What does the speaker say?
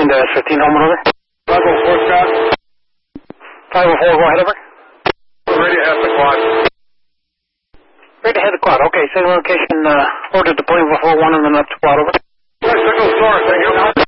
to S15, home, over. 504, Scott. 504, go ahead, over. Ready to have the quad. Ready to head the quad. Okay, signal location, ordered to plane 441 and then up to quad, over. Signal source, thank you.